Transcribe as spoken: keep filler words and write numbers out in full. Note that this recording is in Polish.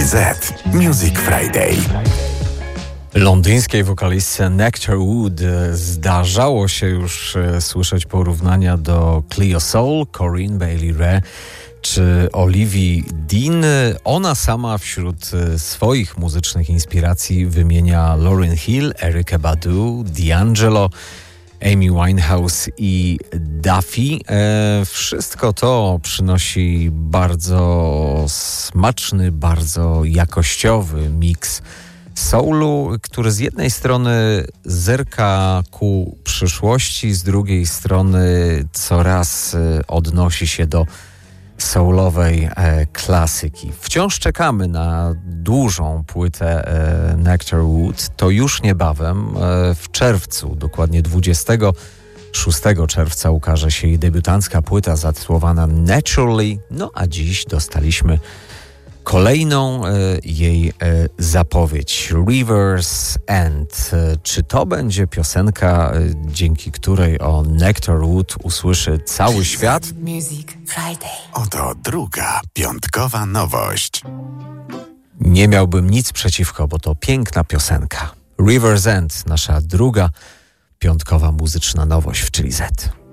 Z Music Friday. Londyńskiej wokalistce Nectar Wood zdarzało się już słyszeć porównania do Cleo Sol, Corinne Bailey Rae czy Olivii Dean. Ona sama wśród swoich muzycznych inspiracji wymienia Lauryn Hill, Erykah Badu, D'Angelo, Amy Winehouse i Duffy. E, wszystko to przynosi bardzo smaczny, bardzo jakościowy miks soulu, który z jednej strony zerka ku przyszłości, z drugiej strony coraz odnosi się do soulowej e, klasyki. Wciąż czekamy na dużą płytę e, Nectar Wood. To już niebawem, e, w czerwcu, dokładnie dwudziestego szóstego czerwca ukaże się jej debiutancka płyta zatytułowana Naturally. No a dziś dostaliśmy kolejną e, jej e, zapowiedź, River's End. E, czy to będzie piosenka, e, dzięki której o Nectar Wood usłyszy cały świat? Music Friday. Oto druga piątkowa nowość. Nie miałbym nic przeciwko, bo to piękna piosenka. River's End, nasza druga piątkowa muzyczna nowość w Chili Z.